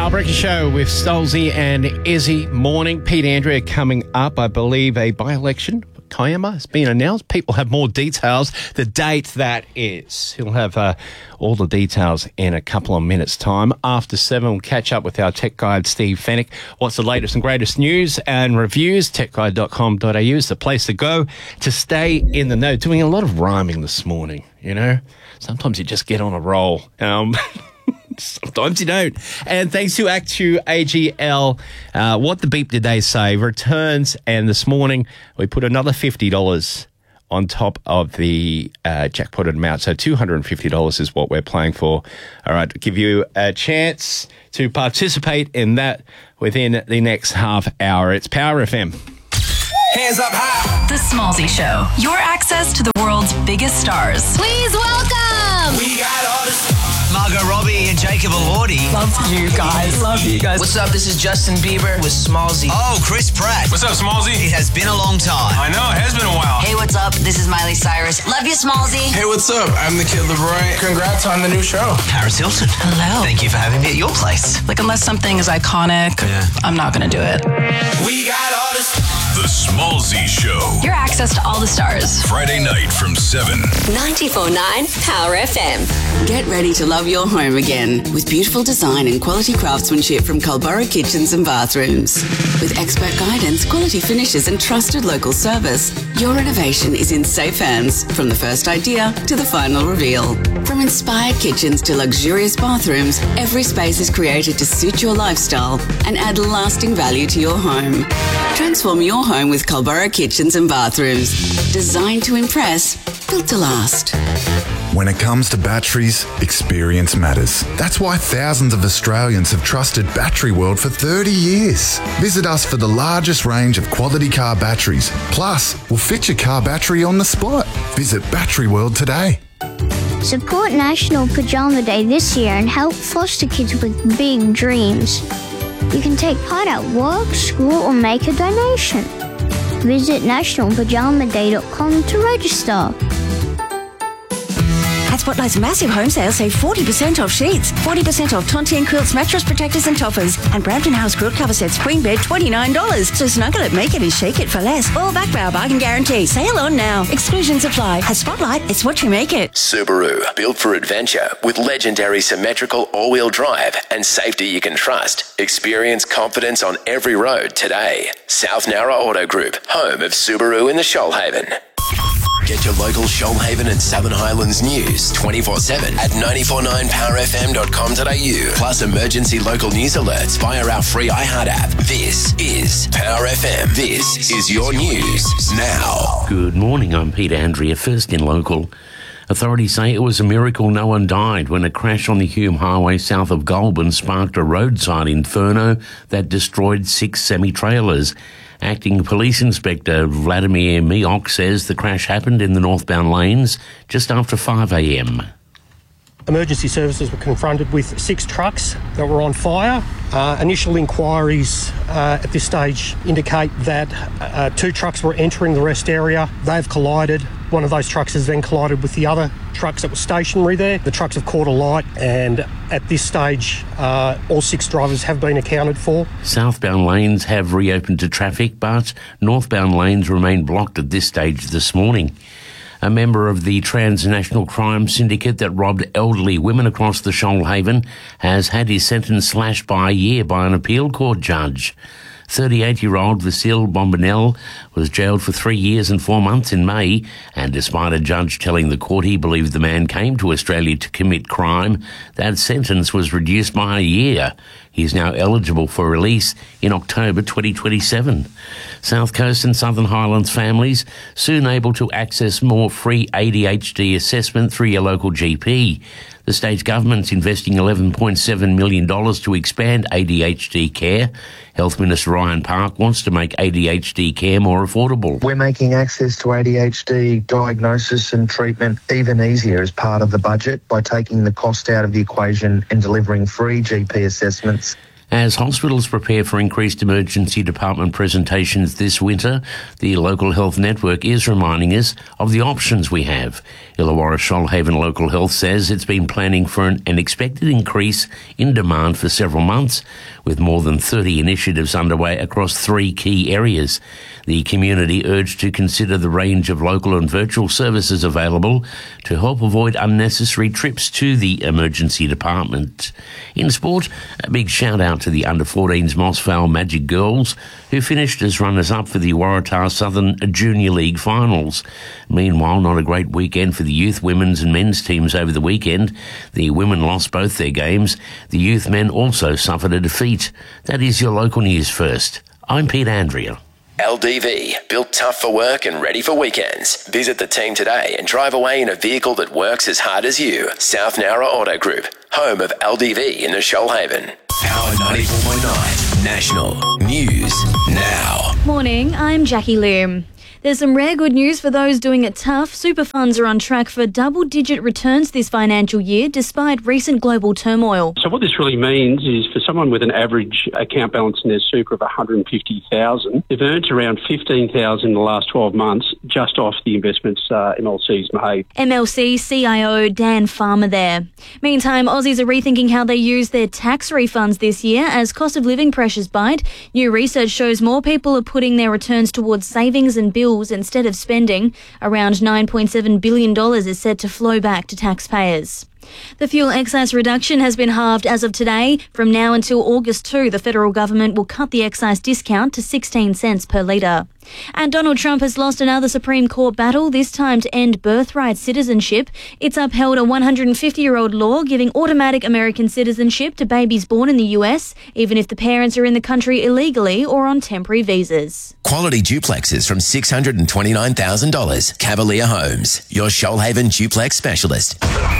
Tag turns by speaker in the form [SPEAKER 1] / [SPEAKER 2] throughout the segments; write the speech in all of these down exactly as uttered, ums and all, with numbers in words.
[SPEAKER 1] Power Breakfast Show with Stolzy and Izzy. Morning. Pete Andrea coming up. I believe a by-election for Kiama has been announced. People have more details. The date that is. He'll have uh, all the details in a couple of minutes' time. After seven, we'll catch up with our tech guide, Steve Fennick. What's the latest and greatest news and reviews? tech guide dot com dot a u is the place to go to stay in the know. Doing a lot of rhyming this morning, you know. Sometimes you just get on a roll. Um... Sometimes you don't. And thanks to Actu A G L, uh, What the Beep Did They Say returns. And this morning, we put another fifty dollars on top of the uh, jackpotted amount. So two hundred fifty dollars is what we're playing for. All right, to give you a chance to participate in that within the next half hour. It's Power F M.
[SPEAKER 2] Hands up high.
[SPEAKER 3] The Smallzy Show. Your access to the world's biggest stars.
[SPEAKER 4] Please welcome.
[SPEAKER 2] We got all this.
[SPEAKER 5] Margot Robbie and Jacob Elordi.
[SPEAKER 3] Love you guys. Love you guys.
[SPEAKER 5] What's up? This is Justin Bieber with Smallzy. Oh, Chris Pratt.
[SPEAKER 6] What's up, Smallzy?
[SPEAKER 5] It has been a long time.
[SPEAKER 6] I know, it has been a while.
[SPEAKER 7] Hey, what's up? This is Miley Cyrus. Love you, Smallzy.
[SPEAKER 2] Hey, what's up? I'm the Kid LeBron. Congrats on the new show.
[SPEAKER 5] Paris Hilton.
[SPEAKER 3] Hello.
[SPEAKER 5] Thank you for having me at your place.
[SPEAKER 3] Like, unless something is iconic,
[SPEAKER 5] Yeah.
[SPEAKER 3] I'm not going to do it.
[SPEAKER 2] We got all this.
[SPEAKER 6] The Smallzy Show.
[SPEAKER 3] Your access to all the stars.
[SPEAKER 6] Friday night from seven.
[SPEAKER 4] ninety-four point nine Power F M.
[SPEAKER 8] Get ready to love your home again with beautiful design and quality craftsmanship from Culburra Kitchens and Bathrooms. With expert guidance, quality finishes and trusted local service, your renovation is in safe hands from the first idea to the final reveal. From inspired kitchens to luxurious bathrooms, every space is created to suit your lifestyle and add lasting value to your home. Transform your home with Culburra Kitchens and Bathrooms. Designed to impress, built to last.
[SPEAKER 9] When it comes to batteries, experience matters. That's why thousands of Australians have trusted Battery World for thirty years. Visit us for the largest range of quality car batteries. Plus, we'll fit your car battery on the spot. Visit Battery World today.
[SPEAKER 10] Support National Pajama Day this year and help foster kids with big dreams. You can take part at work, school, or make a donation. Visit national pajama day dot com to register.
[SPEAKER 11] At Spotlight's massive home sale, save forty percent off sheets, forty percent off Tontine quilts, mattress protectors and toppers, and Brampton House quilt cover sets queen bed twenty-nine dollars. So snuggle it, make it and shake it for less. All backed by our bargain guarantee. Sale on now. Exclusions apply. At Spotlight, it's what you make it.
[SPEAKER 12] Subaru, built for adventure with legendary symmetrical all-wheel drive and safety you can trust. Experience confidence on every road today. South Nowra Auto Group, home of Subaru in the Shoalhaven. Get your local Shoalhaven and Southern Highlands news twenty-four seven at nine four nine power f m dot com dot a u. Plus emergency local news alerts via our free iHeart app. This is Power F M. This is your news now.
[SPEAKER 13] Good morning, I'm Pete Andrea. First in local. Authorities say it was a miracle no one died when a crash on the Hume Highway south of Goulburn sparked a roadside inferno that destroyed six semi-trailers. Acting Police Inspector Vladimir Miok says the crash happened in the northbound lanes just after five a m.
[SPEAKER 14] Emergency services were confronted with six trucks that were on fire. Uh, initial inquiries uh, at this stage indicate that uh, two trucks were entering the rest area. They've collided. One of those trucks has then collided with the other trucks that were stationary there. The trucks have caught alight, and at this stage, uh, all six drivers have been accounted for.
[SPEAKER 13] Southbound lanes have reopened to traffic, but northbound lanes remain blocked at this stage this morning. A member of the transnational crime syndicate that robbed elderly women across the Shoalhaven has had his sentence slashed by a year by an appeal court judge. thirty-eight-year-old Vasil Bombonel was jailed for three years and four months in May, and despite a judge telling the court he believed the man came to Australia to commit crime, that sentence was reduced by a year. He is now eligible for release in October twenty twenty-seven. South Coast and Southern Highlands families soon able to access more free A D H D assessment through your local G P. The state government's investing eleven point seven million dollars to expand A D H D care. Health Minister Ryan Park wants to make A D H D care more affordable.
[SPEAKER 15] We're making access to A D H D diagnosis and treatment even easier as part of the budget by taking the cost out of the equation and delivering free G P assessments.
[SPEAKER 13] As hospitals prepare for increased emergency department presentations this winter, the local health network is reminding us of the options we have. Illawarra Shoalhaven Local Health says it's been planning for an, an expected increase in demand for several months, with more than thirty initiatives underway across three key areas. The community urged to consider the range of local and virtual services available to help avoid unnecessary trips to the emergency department. In sport, a big shout out to the under fourteens Moss Vale Magic Girls, who finished as runners-up for the Waratah Southern Junior League finals. Meanwhile, not a great weekend for the youth, women's and men's teams over the weekend. The women lost both their games. The youth men also suffered a defeat. That is your local news first. I'm Pete Andrea.
[SPEAKER 12] L D V, built tough for work and ready for weekends. Visit the team today and drive away in a vehicle that works as hard as you. South Nowra Auto Group, home of L D V in the Shoalhaven. Power ninety-four point nine, National News Now.
[SPEAKER 16] Morning, I'm Jackie Loom. There's some rare good news for those doing it tough. Super funds are on track for double-digit returns this financial year, despite recent global turmoil.
[SPEAKER 17] So what this really means is for someone with an average account balance in their super of one hundred fifty thousand dollars, they've earned around fifteen thousand dollars in the last twelve months just off the investments uh, M L C's made.
[SPEAKER 16] M L C C I O Dan Farmer there. Meantime, Aussies are rethinking how they use their tax refunds this year as cost of living pressures bite. New research shows more people are putting their returns towards savings and bills instead of spending. Around nine point seven billion dollars is set to flow back to taxpayers. The fuel excise reduction has been halved as of today. From now until August second, the federal government will cut the excise discount to sixteen cents per litre. And Donald Trump has lost another Supreme Court battle, this time to end birthright citizenship. It's upheld a one hundred fifty-year-old law giving automatic American citizenship to babies born in the U S, even if the parents are in the country illegally or on temporary visas.
[SPEAKER 12] Quality duplexes from six hundred twenty-nine thousand dollars. Cavalier Homes, your Shoalhaven duplex specialist.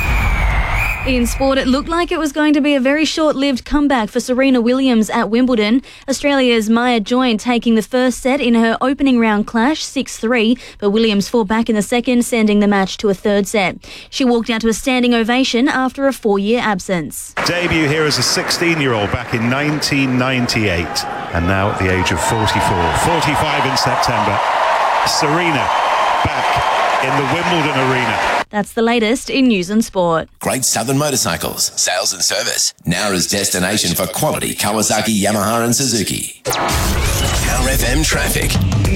[SPEAKER 16] In sport, it looked like it was going to be a very short-lived comeback for Serena Williams at Wimbledon. Australia's Maya Joint taking the first set in her opening round clash, six three, but Williams fought back in the second, sending the match to a third set. She walked out to a standing ovation after a four-year absence.
[SPEAKER 18] Debut here as a sixteen-year-old back in nineteen ninety-eight, and now at the age of forty-four. forty-five in September. Serena back in the Wimbledon arena.
[SPEAKER 16] That's the latest in news and sport.
[SPEAKER 12] Great Southern Motorcycles, sales and service. Nowra's destination for quality Kawasaki, Yamaha and Suzuki. Power F M traffic.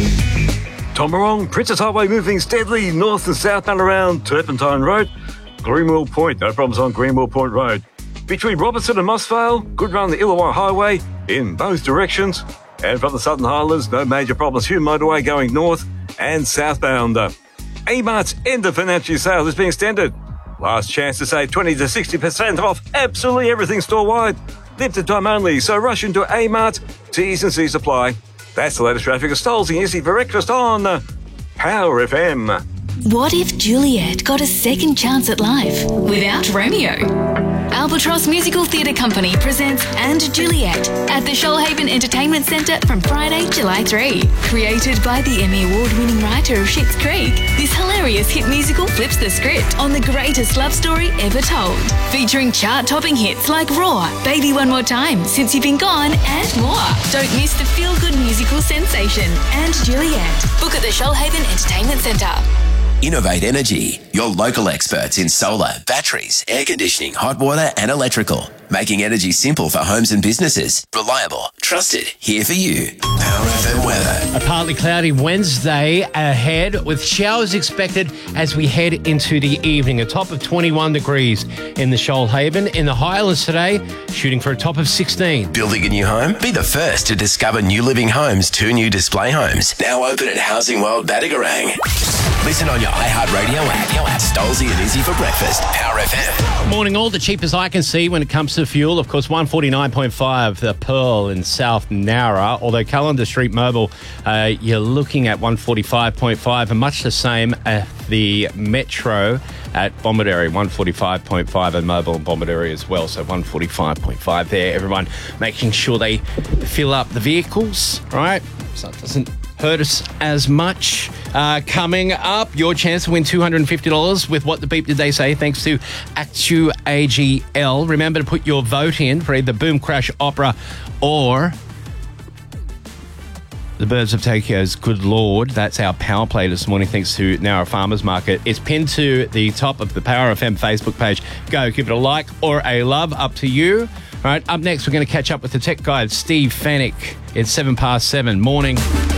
[SPEAKER 19] Tomarong, Princess Highway moving steadily north and south and around Turpentine Road. Greenwell Point, no problems on Greenwell Point Road. Between Robertson and Moss Vale, good run the Illawarra Highway in both directions. And from the Southern Highlands, no major problems. Hume Motorway going north and southbound. A-Mart's end of financial sale is being extended. Last chance to save twenty to sixty percent off absolutely everything store-wide. Limited time only, so rush into A-Mart. T's and C's apply. That's the latest traffic of Stolzy Easy for breakfast on Power F M.
[SPEAKER 3] What if Juliet got a second chance at life without Romeo? Albatross Musical Theatre Company presents And Juliet at the Shoalhaven Entertainment Centre from Friday, July third. Created by the Emmy Award-winning writer of Schitt's Creek, this hilarious hit musical flips the script on the greatest love story ever told. Featuring chart-topping hits like Raw, Baby One More Time, Since You've Been Gone, and more. Don't miss the feel-good musical sensation And Juliet. Book at the Shoalhaven Entertainment Centre.
[SPEAKER 12] Innovate Energy, your local experts in solar, batteries, air conditioning, hot water and electrical. Making energy simple for homes and businesses. Reliable, trusted, here for you. Power F M weather.
[SPEAKER 1] A partly cloudy Wednesday ahead with showers expected as we head into the evening. A top of twenty-one degrees in the Shoalhaven. In the Highlands today, shooting for a top of sixteen.
[SPEAKER 12] Building a new home? Be the first to discover New Living Homes, two new display homes. Now open at Housing World Badagarang. Listen on your iHeartRadio app. Stolzy and Izzy for breakfast. Power F M.
[SPEAKER 1] Morning all, the cheapest I can see when it comes to fuel. Of course, one forty-nine point five, the Pearl in South Nowra. Although Calendar Street Mobile, uh, you're looking at one forty-five point five, and much the same at the Metro at Bomaderry, one forty-five point five, and Mobile and Bomaderry as well. So one forty-five point five there. Everyone making sure they fill up the vehicles, right? So it doesn't hurt us as much. Uh, coming up, your chance to win two hundred fifty dollars with What the Beep Did They Say, thanks to Actu A G L. Remember to put your vote in for either Boom Crash Opera or The Birds of Tokyo's Good Lord. That's our power play this morning, thanks to Nowra Farmers Market. It's pinned to the top of the Power F M Facebook page. Go, give it a like or a love, up to you. All right, up next, we're going to catch up with the tech guy, Steve Fennick. It's seven past seven. Morning.